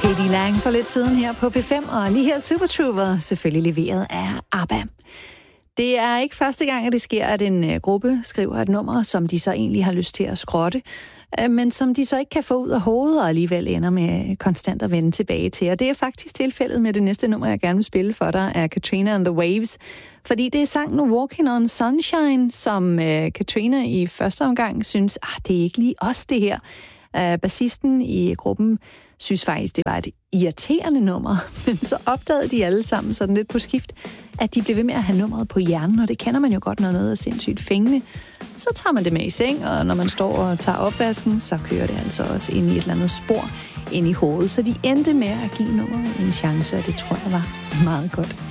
K.D. Lang for lidt siden her på P5, og lige her Super Trooper, selvfølgelig leveret af ABBA. Det er ikke første gang, at det sker, at en gruppe skriver et nummer, som de så egentlig har lyst til at skrotte, men som de så ikke kan få ud af hovedet, og alligevel ender med konstant at vende tilbage til. Og det er faktisk tilfældet med det næste nummer, jeg gerne vil spille for dig, af Katrina and the Waves. Fordi det er sangen Walking on Sunshine, som Katrina i første omgang synes, det er ikke lige os det her. Bassisten i gruppen synes faktisk, det var et irriterende nummer, men så opdagede de alle sammen sådan lidt på skift, at de blev ved med at have nummeret på hjernen, og det kender man jo godt, når noget er sindssygt fængende. Så tager man det med i seng, og når man står og tager opvasken, så kører det altså også ind i et eller andet spor ind i hovedet. Så de endte med at give nummeret en chance, og det tror jeg var meget godt.